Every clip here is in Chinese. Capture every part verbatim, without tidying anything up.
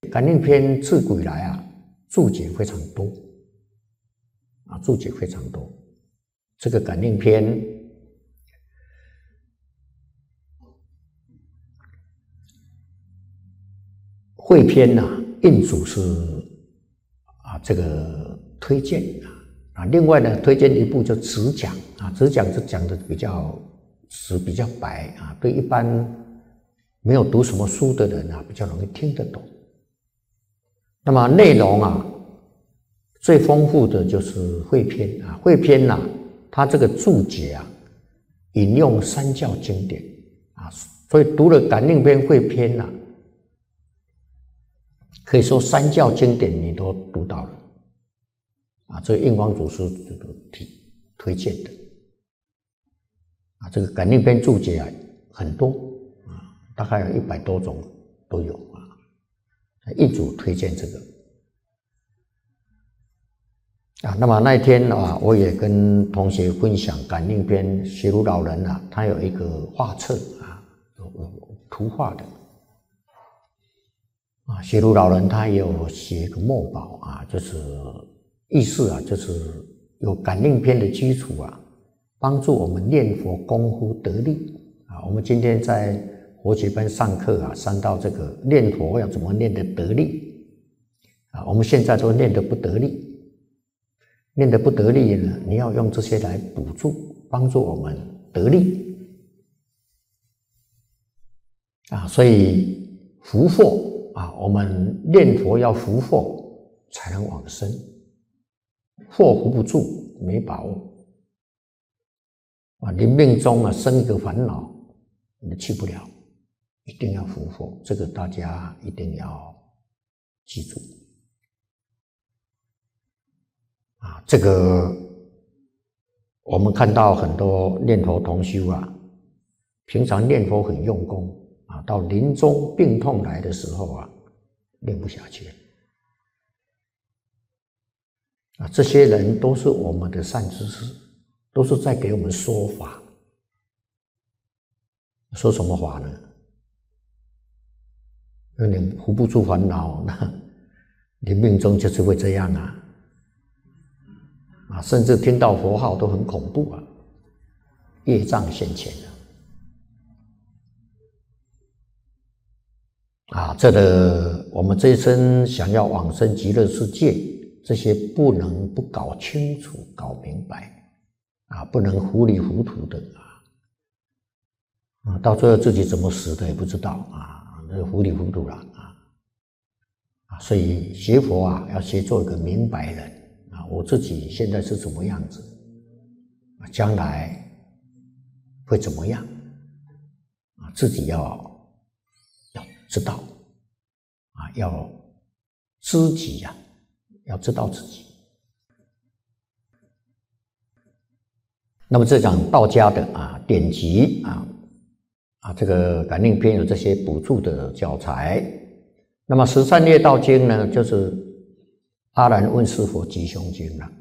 感应篇自古以来啊，注解非常多啊，注解非常多。这个感应篇汇编呐、啊，印主是啊这个推荐啊啊，另外呢推荐一部就直讲啊，直讲是讲的比较词比较白啊，对一般没有读什么书的人啊比较容易听得懂。那么内容啊最丰富的就是汇编啊，汇编呐、啊，它这个注解啊引用三教经典啊，所以读了感应篇汇编呐。可以说三教经典你都读到了啊，这个印光祖师这个提推荐的啊，这个感应篇注解啊很多啊，大概有一百多种都有啊，印主推荐这个啊。那么那一天啊，我也跟同学分享感应篇，学儒老人啊，他有一个画册啊，有有图画的。啊，学儒老人他也有写一个墨宝啊，就是意思啊，就是有感应篇的基础啊，帮助我们念佛功夫得力啊。我们今天在佛学班上课啊，上到这个念佛要怎么念得得力啊，我们现在都念得不得力，念得不得力呢，你要用这些来补助，帮助我们得力啊。所以福祸。啊，我们念佛要福祸才能往生，祸福不住没把握啊！你命中啊生一个烦恼，你去不了，一定要福祸，这个大家一定要记住啊！这个我们看到很多念佛同修啊，平常念佛很用功。啊，到临终病痛来的时候啊，念不下去啊，这些人都是我们的善知识，都是在给我们说法。说什么法呢？那你扶不住烦恼，那你命中就是会这样啊！啊，甚至听到佛号都很恐怖啊，业障现前了。啊，这个我们这一生想要往生极乐世界，这些不能不搞清楚、搞明白，啊，不能糊里糊涂的啊，啊，到最后自己怎么死的也不知道啊，这糊里糊涂了啊，啊，所以学佛啊，要先做一个明白人啊，我自己现在是什么样子，啊，将来会怎么样，啊，自己要。知道啊，要知己呀、啊，要知道自己。那么这讲道家的啊典籍啊啊，这个感应篇有这些补助的教材。那么十善业道经呢，就是阿难问世佛吉凶经了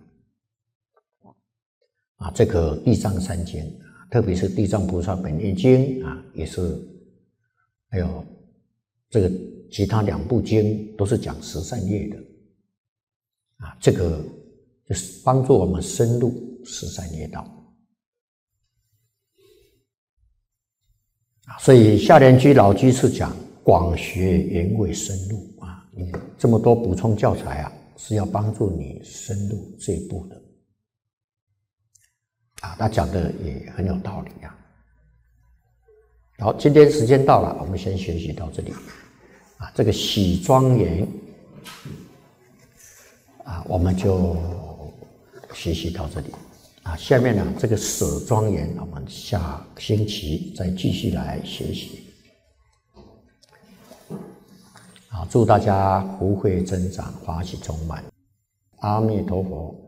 啊，这个地藏三经，特别是地藏菩萨本愿经啊，也是还有。这个其他两部经都是讲十善业的啊，这个就是帮助我们深入十善业道啊。所以下莲居老居士讲广学原味深入啊，你这么多补充教材啊，是要帮助你深入这一步的啊。他讲的也很有道理啊。好，今天时间到了，我们先学习到这里啊。这个喜庄严啊，我们就学习到这里啊。下面呢，这个舍庄严，我们下星期再继续来学习。好，祝大家福慧增长，法喜充满。阿弥陀佛。